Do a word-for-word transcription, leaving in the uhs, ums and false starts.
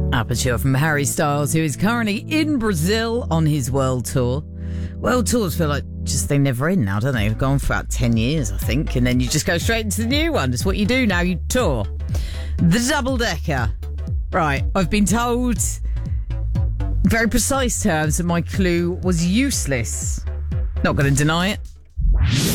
Aperture from Harry Styles, who is currently in Brazil on his world tour. World tours feel like just they never end now, don't they? They've gone for about ten years, I think, and then you just go straight into the new one. That's what you do now, you tour. The double decker. Right, I've been told in very precise terms that my clue was useless. Not going to deny it.